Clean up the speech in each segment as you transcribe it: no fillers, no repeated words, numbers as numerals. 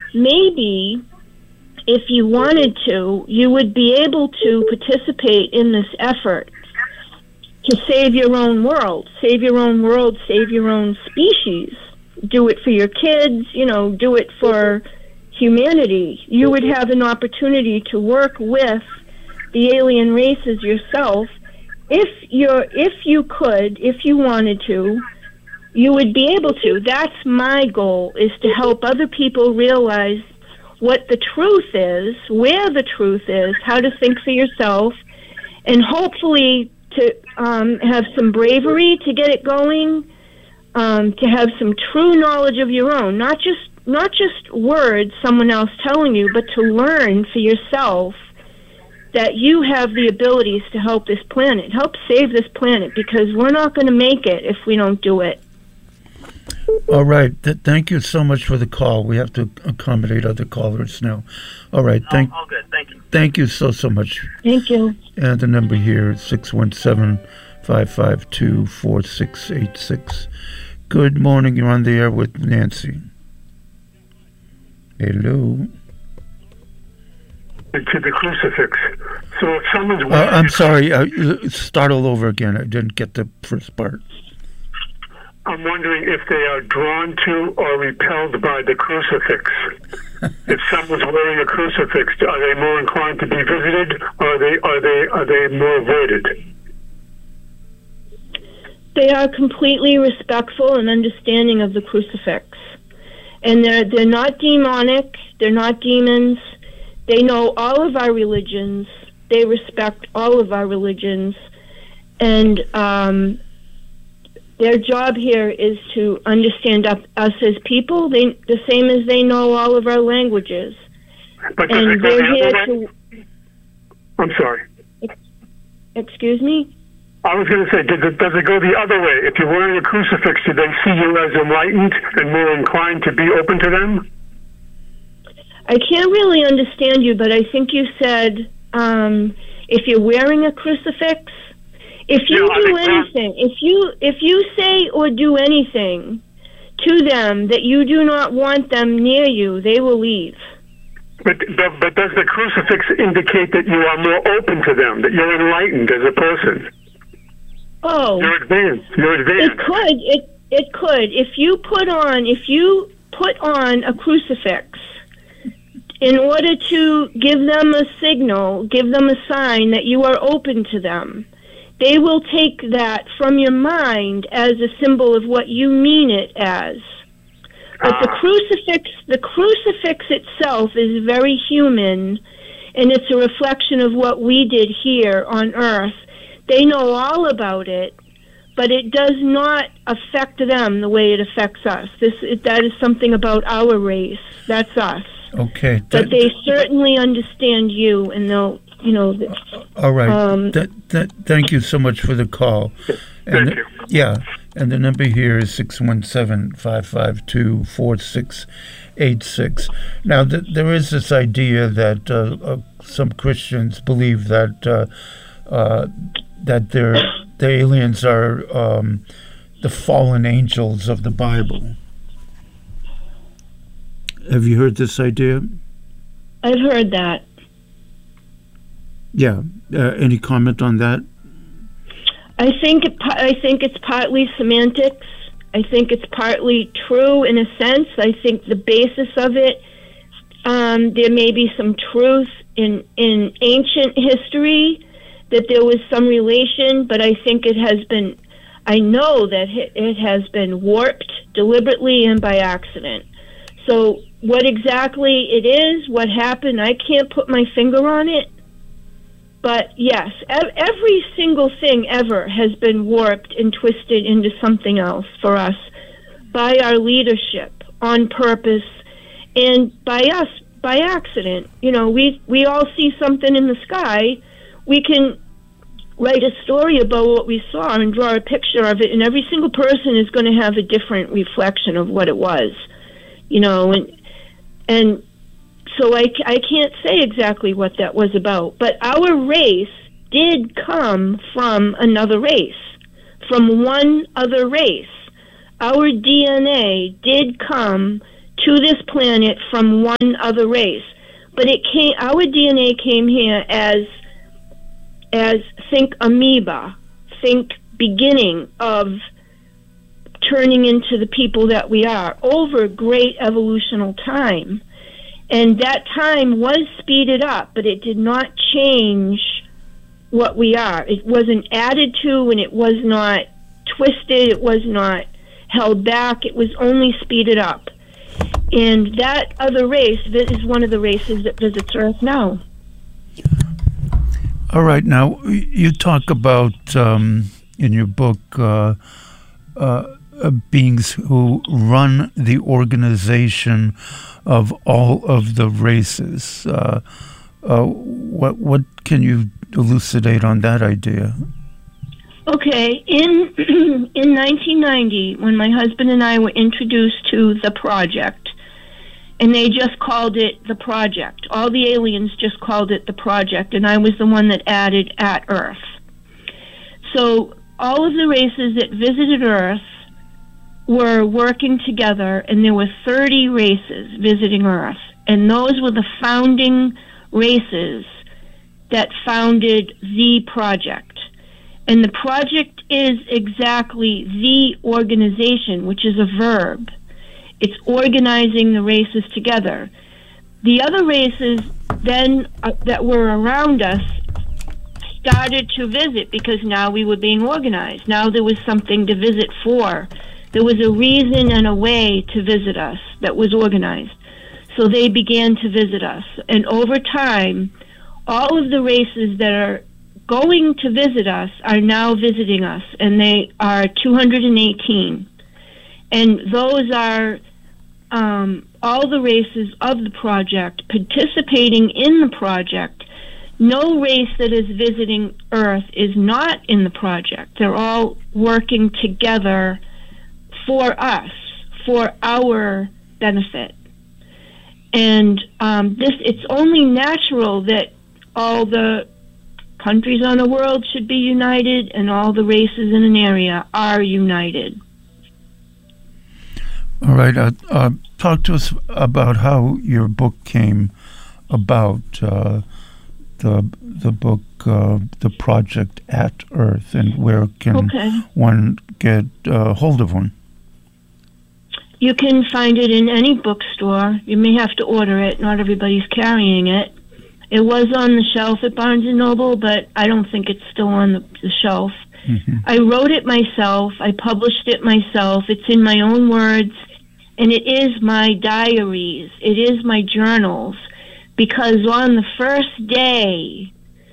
maybe if you wanted to, you would be able to participate in this effort to save your own world, save your own world, save your own species. Do it for your kids, do it for humanity. You would have an opportunity to work with the alien races yourself. If you wanted to, you would be able to. That's my goal, is to help other people realize what the truth is, where the truth is, how to think for yourself, and hopefully to have some bravery to get it going, to have some true knowledge of your own, not just words someone else telling you, but to learn for yourself that you have the abilities to help this planet, help save this planet, because we're not going to make it if we don't do it. All right. Thank you so much for the call. We have to accommodate other callers now. All right. All good. Thank you. Thank you so much. Thank you. And the number here is 617-552-4686. Good morning. You're on the air with Nancy. Hello. To the crucifix. So if someone's wearing I'm sorry. Start all over again. I didn't get the first part. I'm wondering if they are drawn to or repelled by the crucifix. If someone's wearing a crucifix, are they more inclined to be visited, or are they more avoided? They are completely respectful and understanding of the crucifix, and they're not demonic. They're not demons. They know all of our religions. They respect all of our religions, and their job here is to understand us as people, the same as they know all of our languages. But does it go the other way? I'm sorry. Excuse me? I was going to say, does it go the other way? If you're wearing a crucifix, do they see you as enlightened and more inclined to be open to them? I can't really understand you, but I think you said if you're wearing a crucifix. If you do anything, if you say or do anything to them that you do not want them near you, they will leave. But does the crucifix indicate that you are more open to them, that you're enlightened as a person? Oh, you're advanced. It could. If you put on a crucifix in order to give them a signal, give them a sign that you are open to them, they will take that from your mind as a symbol of what you mean it as. But the crucifix itself is very human, and it's a reflection of what we did here on Earth. They know all about it, but it does not affect them the way it affects us. That is something about our race. That's us. Okay. But they certainly understand you, and they'll, all right. Thank you so much for the call. Thank you. Yeah, and the number here is 617-552-4686. Now, there is this idea that some Christians believe that the aliens are the fallen angels of the Bible. Have you heard this idea? I've heard that. Yeah. Any comment on that? I think it's partly semantics. I think it's partly true in a sense. I think the basis of it, there may be some truth in ancient history that there was some relation, but I think I know that it has been warped deliberately and by accident. So what exactly it is, what happened, I can't put my finger on it. But yes, every single thing ever has been warped and twisted into something else for us by our leadership on purpose and by us by accident. We all see something in the sky. We can write a story about what we saw and draw a picture of it, and every single person is going to have a different reflection of what it was, and so I can't say exactly what that was about, but our race did come from another race, from one other race. Our DNA did come to this planet from one other race. But our DNA came here as think amoeba, think beginning of turning into the people that we are over great evolutional time. And that time was speeded up, but it did not change what we are. It wasn't added to, and it was not twisted, it was not held back, it was only speeded up. And that other race is one of the races that visits Earth now. All right, now you talk about in your book beings who run the organization of all of the races. What can you elucidate on that idea? Okay, in 1990, when my husband and I were introduced to the project, and they just called it the project. All the aliens just called it the project, and I was the one that added at Earth. So all of the races that visited Earth were working together, and there were 30 races visiting Earth, and those were the founding races that founded the project. And the project is exactly the organization, which is a verb. It's organizing the races together. The other races then that were around us started to visit because now we were being organized. Now there was something to visit for. There was a reason and a way to visit us that was organized. So they began to visit us. And over time, all of the races that are going to visit us are now visiting us, and they are 218. And those are all the races of the project participating in the project. No race that is visiting Earth is not in the project. They're all working together for us, for our benefit. And it's only natural that all the countries on the world should be united, and all the races in an area are united. All right. Talk to us about how your book came about, the book, The Project at Earth, and where can one get hold of one? You can find it in any bookstore. You may have to order it. Not everybody's carrying it. It was on the shelf at Barnes & Noble, but I don't think it's still on the shelf. Mm-hmm. I wrote it myself. I published it myself. It's in my own words, and it is my diaries. It is my journals, because on the first day,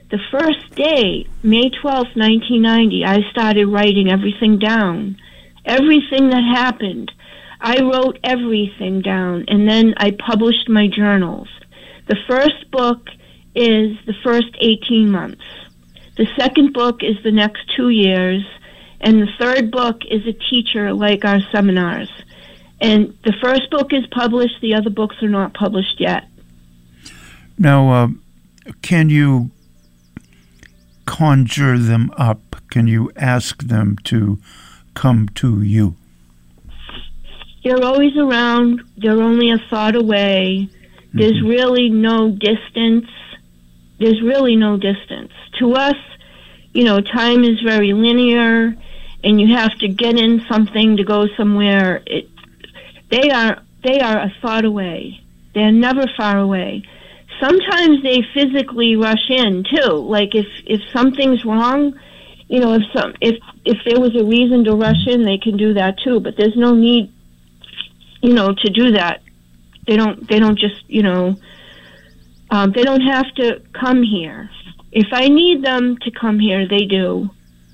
May 12th, 1990, I started writing everything down. Everything that happened. I wrote everything down, and then I published my journals. The first book is the first 18 months. The second book is the next 2 years, and the third book is a teacher like our seminars. And the first book is published, the other books are not published yet. Now, can you conjure them up? Can you ask them to come to you? They're always around. They're only a thought away. There's really no distance. There's really no distance. To us, time is very linear, and you have to get in something to go somewhere. They are a thought away. They're never far away. Sometimes they physically rush in too. Like if something's wrong, if there was a reason to rush in, they can do that too. But there's no need, to do that. They don't just, they don't have to come here. If I need them to come here, they do.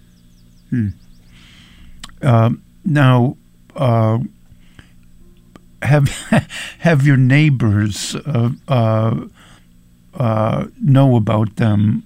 Now, have your neighbors know about them?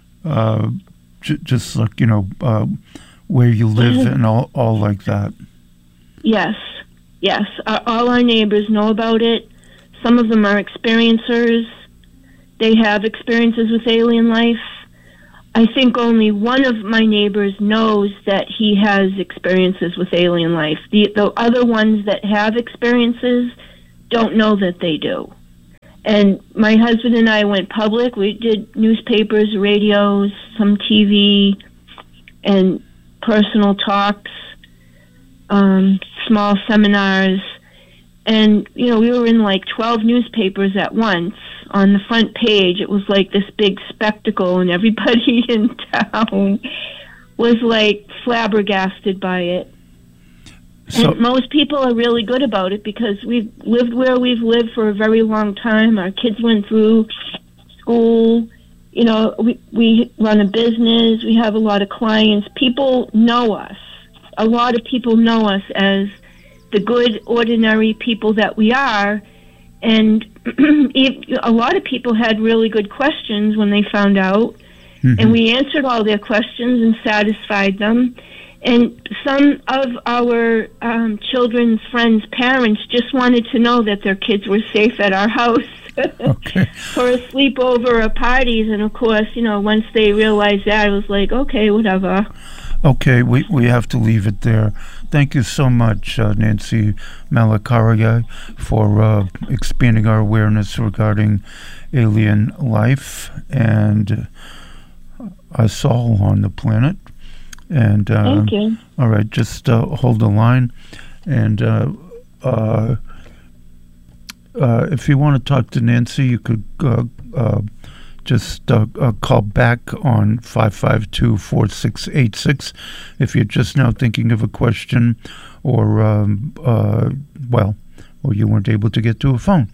Just like where you live and all like that. Yes. All our neighbors know about it. Some of them are experiencers. They have experiences with alien life. I think only one of my neighbors knows that he has experiences with alien life. The other ones that have experiences don't know that they do. And my husband and I went public. We did newspapers, radios, some TV, and personal talks, small seminars. And, you know, we were in like 12 newspapers at once. On the front page, it was like this big spectacle, and everybody in town was like flabbergasted by it. So, and most people are really good about it because we've lived where we've lived for a very long time. Our kids went through school. You know, we run a business. We have a lot of clients. People know us. A lot of people know us as the good, ordinary people that we are. And a lot of people had really good questions when they found out. Mm-hmm. And we answered all their questions and satisfied them. And some of our children's friends' parents just wanted to know that their kids were safe at our house okay. for a sleepover or parties. And, of course, you know, once they realized that, it was like, okay, whatever. Okay, we have to leave it there. Thank you so much, Nancy Malakaria, for expanding our awareness regarding alien life and us all on the planet. And thank you. All right, just hold the line. And if you want to talk to Nancy, you could just call back on 552-4686 if you're just now thinking of a question or, or you weren't able to get to a phone.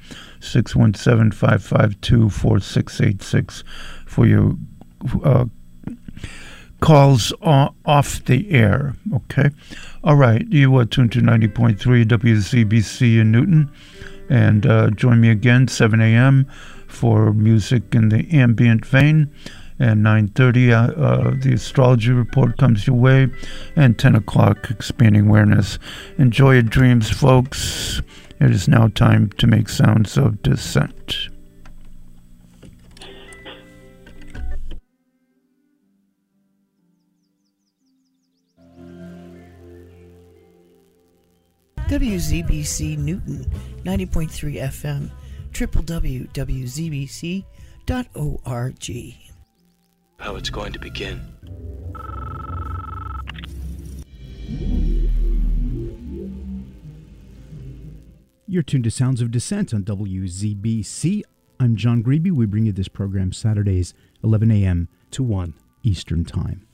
617-552-4686 for your calls off the air, okay? All right, you are tuned to 90.3 WZBC in Newton, and join me again, 7 a.m., for music in the ambient vein, and 9:30 the astrology report comes your way, and 10 o'clock expanding awareness. Enjoy your dreams, folks. It is now time to make sounds of dissent. WZBC Newton 90.3 FM, www.wzbc.org. How it's going to begin. You're tuned to Sounds of Dissent on WZBC. I'm John Grebe. We bring you this program Saturdays, 11 a.m. to 1 Eastern Time.